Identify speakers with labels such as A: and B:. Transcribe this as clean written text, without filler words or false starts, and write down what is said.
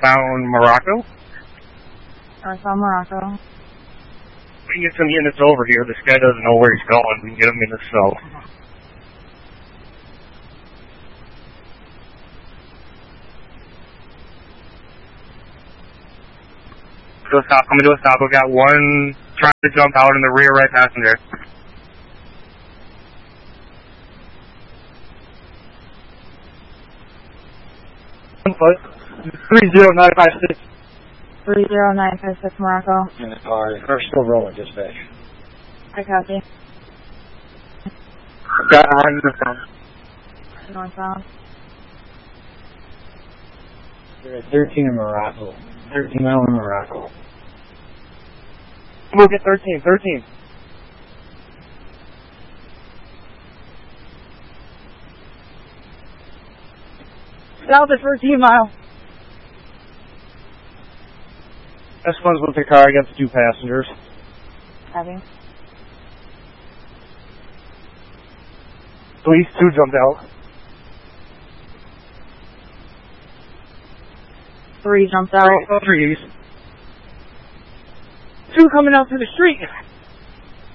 A: northbound Morocco.
B: Northbound Morocco.
A: We can get some units over here. This guy doesn't know where he's going. We can get him in the snow. Coming to a stop. We got one trying to jump out in the rear right passenger.
C: Input 30956.
B: 30956 Morocco.
C: In the car. Car still rolling, dispatch.
B: I copy.
A: Got on the phone.
B: Northbound.
C: You're at 13 in Morocco. 13 mile in Morocco.
A: We'll get 13.
B: South at 13 mile.
A: S1's with the car against 2 passengers.
B: Copy.
A: Police 2 jumped out.
B: 3 jumped out.
A: Trees. 2 coming out through the street.